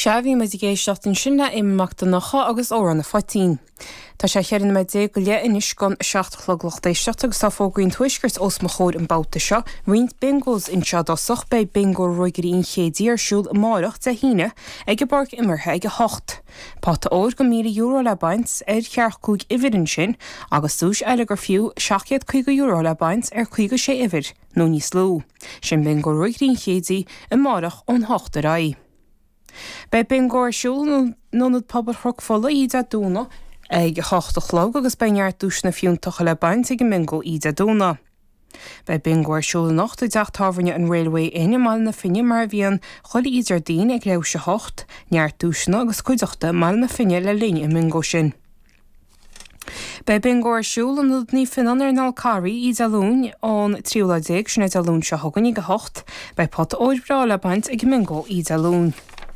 Seabhí me géisteachtain sinna imachta nacha agus óran na fatín. Tá sé chearann me dé go le inis gon 7:08 agus tá fógraín tuisgurt os mo chóir an bouta seo, rint bingos in seadosach bei bingo roigerín chédí arsúl máireach de híine ag go barc imirthe ag go 8. Páta óir go €1,000 le baint chearch cúig ivirin sin agus dúis eile gur fiú €750 le baint chuige sé ivir, nó níos lú. Sin bingo roigerín chédí i máireach ón 8 rai. Bei bingo arsúl nónad pobl throg fola iad a dúna ag 8 log agus beart dús na fiúntacha le baint ag bingo iad a dúna. Bei bingo arsúl nacht ag deachtábhaine an railway aine mal na finne mar bhíon chola idir daon ag leabhse 8, neart dúsna agus cuideachta mal na finne le líne in bingo sin. Bei bingo arsúl an nud ní finan ar nálcarí iad a lún ón 3 sin ag a lún se thugan ag 8, bei pot óirbra le baint ag bingo iad a lún.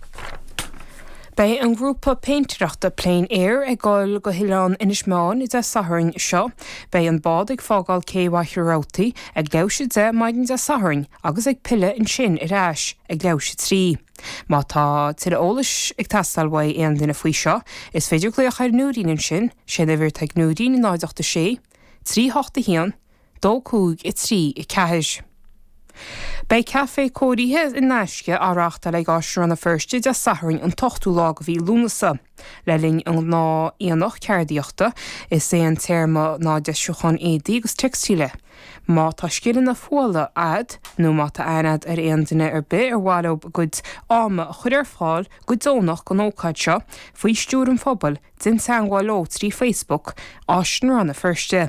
Bei an grúpa peintireachta Plain Air ag gáil go hileán inismeán is a sathrainn seo, bei an bád ag fágáil céhhaithreátaí ag leabhse de maidin de sathrainn agus ag pile in sin ar ais ag leabhse trí. Má tá tíre ólas ag tastalhaid éon duine faoi seo, is féidir go leach ar núdaín in sin a bhir teag núdaín in 96, 3 héan, 2 cúig i 3 i 4. Bei café cóiríthe in Naisce áreachta le gáisiú an na firste de sathrainn an 8 lag bhí lúnasa. Le linn an ná íonach ceardíochta is é an téirma ná deisiúchan éadaí agus textíle. Má tá scílan na fóla ad nó má tá airad ar aon duine ar bith ar bhálób gud áma chud ar fáil go dónach go nócaid seo faoi stúr an phobal din teangáil ó trí Facebook áistin ran na firste.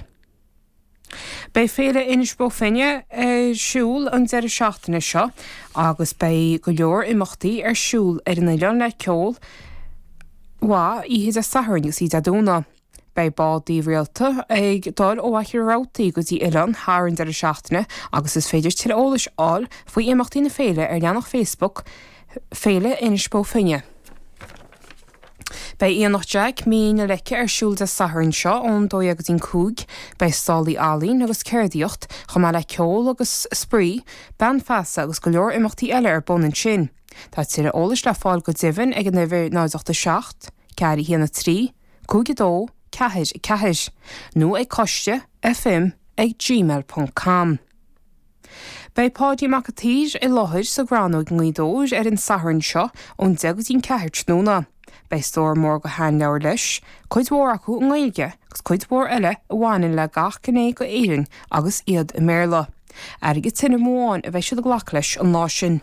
Bei féle inisbó finne siúl an 17 seo agus bei go leor imachtaí ar siúl ar an Ileán le ceol iad a sathrainn gus iad a dúna. Bei bádaí rialta ag dul ó aithreátaí go dtí Ileán thar an 17 agus is féidir tíre ólas áil faoi imachtaí na féile ar leanach Facebook féle inisbó finne. Bei íonach Jack mína leice arsúl de sathrainn seo ón 2 cúig bei stálaí alín agus ceirdíocht chumá le ceol agus sprí, ben feasa agus go leor imachtaí eile ar bunan sin. Tá tíre ólas le fáil go divan ag an nimhir 97, cearí héana 3, 52, 4, nó ag coiste fm ag gmail.com. Bei pádí macatíir i láthir sa granóid nglaidóir ar an sathrainn seo ón 14 nóna. Bei stór mór go háin leabhar leis, chuid mhór acu an Gaeilge agus chuid mhór eile a bhhaininn le gach gné go éireann agus iad i méarla. Airgid tinne móin a bheith siad ghlach leis an lá sin.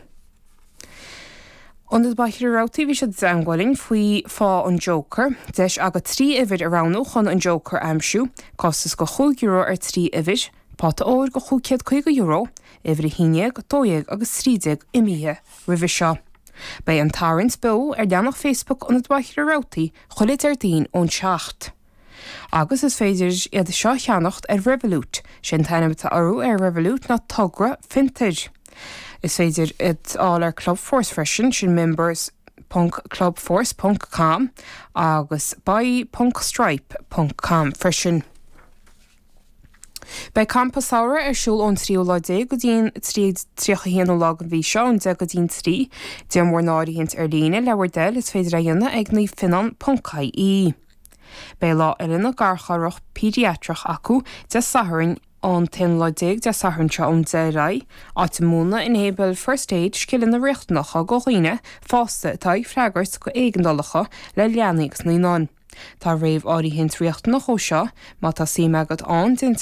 An baithreátaí bhí siad deangáilinn faoi fá an Joker, deis agad 3 ivir aránú chun an Joker amsú, costas go €5 ar 3 ivir, páta óir go €50, ivir híine go 2 agus 30 imíthe ribhir seo. Bei an tarrant bó ar leanach Facebook an baithreátaí cholit ar daon ón 7. Agus is féidir iad seo cheannacht ar Revolut, sin tainimta orú ar Revolut na tugra vintage. Is féidir it áil ar Club Force freisin sin members.clubforce.com agus buy.stripe.com freisin. Bei campasára arsúl ón 3 go dtíon 3 lag an bhí seo an 10 go dtíon 3, de mór náiríonn ar líne leabhar del is féidir a dhéanana ag ní finan.caí. Bei lá ilena garcharach pediatrach acu de sathrainn ón 10 de sathrainn seo ón 10 áit múna in hébal first aid scillan na riachtacha go dhaoine fásta atá freagart go éigandalacha le leanaí gus naíán. Tá réamh áiríonn riachtanach ó seo má tá sí megad an den